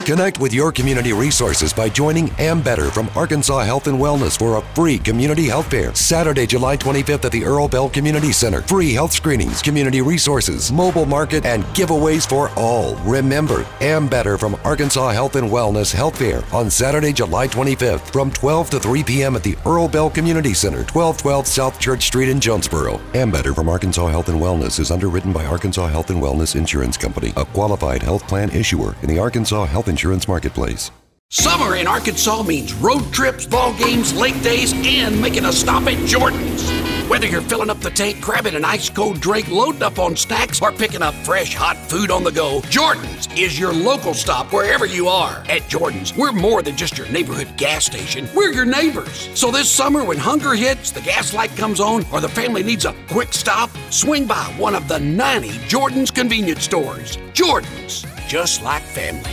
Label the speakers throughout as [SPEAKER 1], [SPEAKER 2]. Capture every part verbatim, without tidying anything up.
[SPEAKER 1] Connect with your community resources by joining Ambetter from Arkansas Health and Wellness for a free community health fair. Saturday, July twenty-fifth at the Earl Bell Community Center. Free health screenings, community resources, mobile market, and giveaways for all. Remember, Ambetter from Arkansas Health and Wellness Health Fair on Saturday, July twenty-fifth from twelve to three p.m. at the Earl Bell Community Center, twelve twelve South Church Street in Jonesboro. Ambetter from Arkansas Health and Wellness is underwritten by Arkansas Health and Wellness Insurance Company, a qualified health plan issuer in the Arkansas Health Insurance Marketplace.
[SPEAKER 2] Summer in Arkansas means road trips, ball games, lake days, and making a stop at Jordan's. Whether you're filling up the tank, grabbing an ice-cold drink, loading up on snacks, or picking up fresh, hot food on the go, Jordan's is your local stop wherever you are. At Jordan's, we're more than just your neighborhood gas station. We're your neighbors. So this summer, when hunger hits, the gas light comes on, or the family needs a quick stop, swing by one of the ninety Jordan's convenience stores. Jordan's, just like family.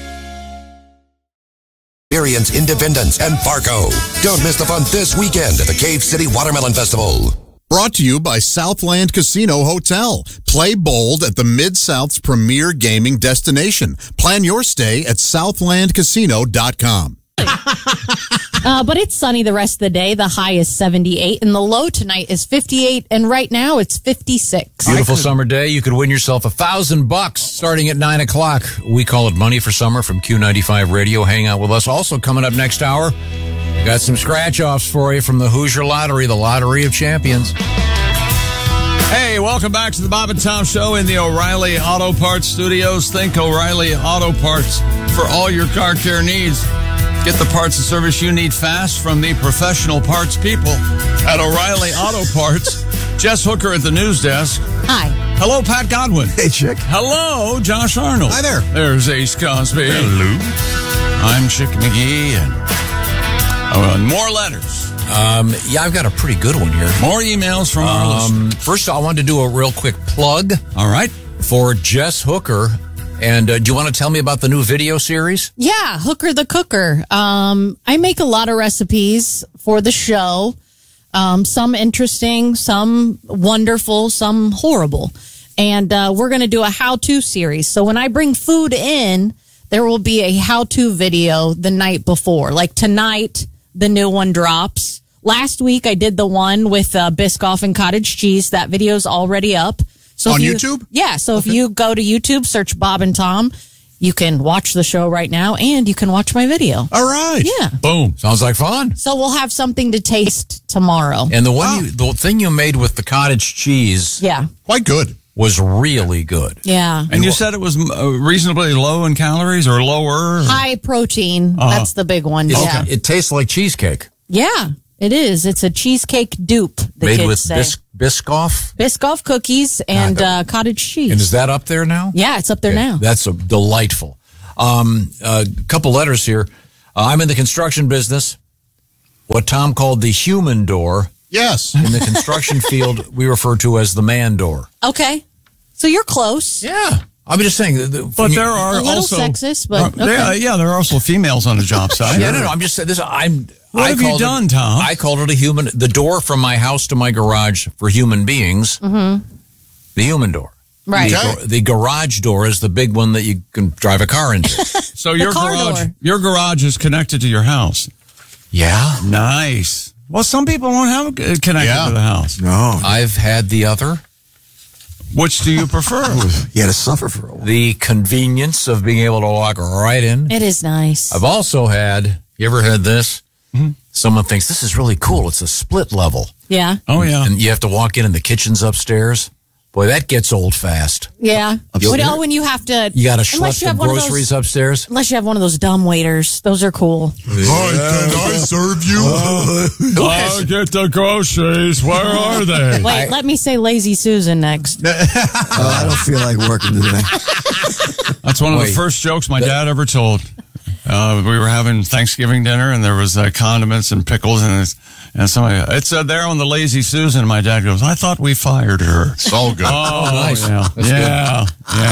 [SPEAKER 1] Experience Independence and Fargo. Don't miss the fun this weekend at the Cave City Watermelon Festival.
[SPEAKER 3] Brought to you by Southland Casino Hotel. Play bold at the Mid-South's premier gaming destination. Plan your stay at southland casino dot com.
[SPEAKER 4] uh, but it's sunny the rest of the day. The high is seventy-eight, and the low tonight is fifty-eight, and right now it's fifty-six.
[SPEAKER 5] Beautiful summer day. You could win yourself a thousand bucks starting at nine o'clock. We call it Money for Summer from Q ninety-five Radio. Hang out with us. Also coming up next hour, got some scratch-offs for you from the Hoosier Lottery, the Lottery of Champions.
[SPEAKER 6] Hey, welcome back to the Bob and Tom Show in the O'Reilly Auto Parts Studios. Think O'Reilly Auto Parts for all your car care needs. Get the parts and service you need fast from the professional parts people at O'Reilly Auto Parts. Jess Hooker at the news desk.
[SPEAKER 4] Hi.
[SPEAKER 6] Hello, Pat Godwin.
[SPEAKER 7] Hey, Chick.
[SPEAKER 6] Hello, Josh Arnold.
[SPEAKER 7] Hi there.
[SPEAKER 6] There's Ace Cosby.
[SPEAKER 7] Hello.
[SPEAKER 6] I'm Chick McGee. And oh, and more letters.
[SPEAKER 5] Um, yeah, I've got a pretty good one here.
[SPEAKER 6] More emails from our
[SPEAKER 5] Um,
[SPEAKER 6] listeners.
[SPEAKER 5] first, I wanted to do a real quick plug.
[SPEAKER 6] All right.
[SPEAKER 5] For Jess Hooker. And uh, do you want to tell me about the new video series?
[SPEAKER 4] Yeah, Hooker the Cooker. Um, I make a lot of recipes for the show. Um, some interesting, some wonderful, some horrible. And uh, we're going to do a how-to series. So when I bring food in, there will be a how-to video the night before. Like tonight, the new one drops. Last week, I did the one with uh, Biscoff and cottage cheese. That video's already up. So
[SPEAKER 3] On
[SPEAKER 4] you,
[SPEAKER 3] YouTube?
[SPEAKER 4] Yeah. So
[SPEAKER 3] Okay.
[SPEAKER 4] if you go to YouTube, search Bob and Tom, you can watch the show right now and you can watch my video.
[SPEAKER 3] All right.
[SPEAKER 4] Yeah.
[SPEAKER 6] Boom.
[SPEAKER 5] Sounds like fun.
[SPEAKER 4] So we'll have something to taste tomorrow.
[SPEAKER 5] And the one, you, the thing you made with the cottage cheese,
[SPEAKER 4] Yeah.
[SPEAKER 3] Quite good.
[SPEAKER 5] was really good.
[SPEAKER 4] Yeah.
[SPEAKER 6] And you said it was uh, reasonably low in calories or lower? Or?
[SPEAKER 4] High protein.
[SPEAKER 6] Uh-huh.
[SPEAKER 4] That's the big one.
[SPEAKER 5] It's-
[SPEAKER 4] Yeah.
[SPEAKER 5] It tastes like cheesecake.
[SPEAKER 4] Yeah. It is. It's a cheesecake dupe. The
[SPEAKER 5] Made
[SPEAKER 4] kids
[SPEAKER 5] with
[SPEAKER 4] say.
[SPEAKER 5] bis- Biscoff.
[SPEAKER 4] Biscoff cookies and uh, cottage cheese.
[SPEAKER 5] And is that up there now?
[SPEAKER 4] Yeah, it's up there
[SPEAKER 5] Okay,
[SPEAKER 4] now.
[SPEAKER 5] That's a delightful. Um, a couple letters here. Uh, I'm in the construction business. What Tom called the human door.
[SPEAKER 3] Yes.
[SPEAKER 5] In the construction field, we refer to as the man door.
[SPEAKER 4] Okay. So you're close.
[SPEAKER 5] Yeah. I'm just saying. The, the,
[SPEAKER 6] But
[SPEAKER 5] you-
[SPEAKER 6] there are
[SPEAKER 4] A little
[SPEAKER 6] also
[SPEAKER 4] sexist, but
[SPEAKER 6] uh,
[SPEAKER 4] okay.
[SPEAKER 6] there- uh, yeah, there are also females on the job site.
[SPEAKER 5] Yeah, no, no. I'm just saying this. I'm.
[SPEAKER 6] What
[SPEAKER 5] I
[SPEAKER 6] have you
[SPEAKER 5] called
[SPEAKER 6] done,
[SPEAKER 5] it,
[SPEAKER 6] Tom?
[SPEAKER 5] I called it a human. The door from my house to my garage for human beings. Mm-hmm. The human door.
[SPEAKER 4] Right.
[SPEAKER 5] The,
[SPEAKER 3] Okay.
[SPEAKER 5] gar- the garage door is the big one that you can drive a car into.
[SPEAKER 6] So your
[SPEAKER 4] car
[SPEAKER 6] garage,
[SPEAKER 4] door.
[SPEAKER 6] your garage is connected to your house.
[SPEAKER 5] Yeah.
[SPEAKER 6] Nice. Well, some people won't have it connected
[SPEAKER 3] Yeah.
[SPEAKER 6] to the house.
[SPEAKER 7] No.
[SPEAKER 5] I've had the other.
[SPEAKER 6] Which do you prefer?
[SPEAKER 7] You had to suffer for a while.
[SPEAKER 5] The convenience of being able to walk right in.
[SPEAKER 4] It is nice.
[SPEAKER 5] I've also had, you ever had this?
[SPEAKER 6] Mm-hmm.
[SPEAKER 5] Someone thinks this is really cool. It's a split level.
[SPEAKER 4] Yeah.
[SPEAKER 6] Oh, yeah.
[SPEAKER 5] And you have to walk in and the kitchen's upstairs. Boy, that gets old fast.
[SPEAKER 4] Yeah.
[SPEAKER 5] Upstairs.
[SPEAKER 4] When, oh, when you have to.
[SPEAKER 5] You got to
[SPEAKER 4] unless
[SPEAKER 5] schlep
[SPEAKER 4] you
[SPEAKER 5] the
[SPEAKER 4] have one of those-
[SPEAKER 5] groceries upstairs.
[SPEAKER 4] Unless you have one of those dumb waiters. Those are cool.
[SPEAKER 3] Hi, can I serve you?
[SPEAKER 6] I'll get the groceries. Where are they?
[SPEAKER 4] Wait, let me say Lazy Susan next.
[SPEAKER 7] Oh, I don't feel like working today.
[SPEAKER 6] That's one of
[SPEAKER 5] Wait.
[SPEAKER 6] the first jokes my dad ever told. Uh, we were having Thanksgiving dinner, and there was uh, condiments and pickles, and it's, and somebody, it's uh, there on the Lazy Susan. My dad goes, I thought we fired her.
[SPEAKER 3] It's all good.
[SPEAKER 6] Oh,
[SPEAKER 5] nice.
[SPEAKER 6] yeah.
[SPEAKER 5] That's
[SPEAKER 6] yeah. Yeah.